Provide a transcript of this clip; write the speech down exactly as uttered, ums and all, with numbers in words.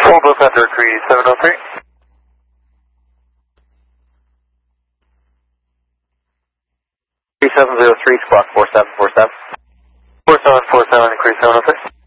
Hold both under Cree seven oh three. Cree seven oh three, squawk four seven four seven. four seven four seven, Cree seven oh three.